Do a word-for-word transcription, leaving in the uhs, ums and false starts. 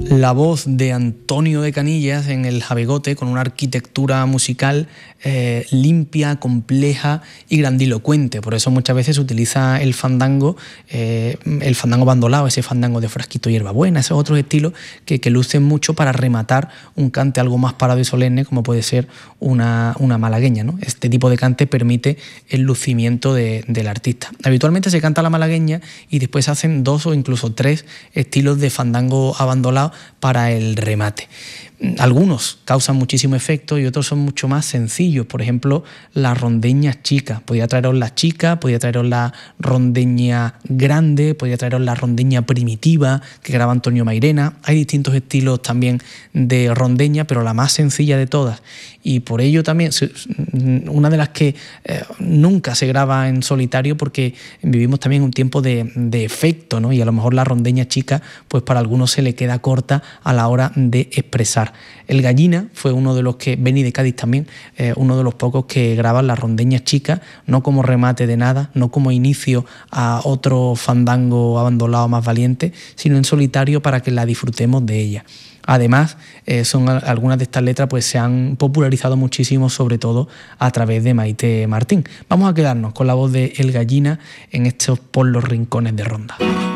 La voz de Antonio de Canillas en el Jabegote, con una arquitectura musical eh, limpia, compleja y grandilocuente. Por eso muchas veces se utiliza el fandango, eh, el fandango bandolao, ese fandango de frasquito y hierbabuena, esos otros estilos que, que lucen mucho para rematar un cante algo más parado y solemne, como puede ser una, una malagueña, ¿no? Este tipo de cante permite el lucimiento de, del artista. Habitualmente se canta la malagueña y después se hacen dos o incluso tres estilos de fandango abandolado para el remate. Algunos causan muchísimo efecto y otros son mucho más sencillos. Por ejemplo, las rondeñas chicas. Podría traeros la chica, podría traeros la rondeña grande, podría traeros la rondeña primitiva que graba Antonio Mairena. Hay distintos estilos también de rondeña, pero la más sencilla de todas, y por ello también una de las que eh, nunca se graba en solitario, porque vivimos también un tiempo de, de efecto, ¿no? Y a lo mejor la rondeña chica pues para algunos se le queda corta a la hora de expresar. El Gallina fue uno de los que, Beni de Cádiz también, eh, uno de los pocos que graban la rondeña chica, no como remate de nada, no como inicio a otro fandango abandolado más valiente, sino en solitario para que la disfrutemos de ella. Además, eh, son algunas de estas letras pues se han popularizado muchísimo, sobre todo a través de Maite Martín. Vamos a quedarnos con la voz de El Gallina en estos Por los rincones de Ronda.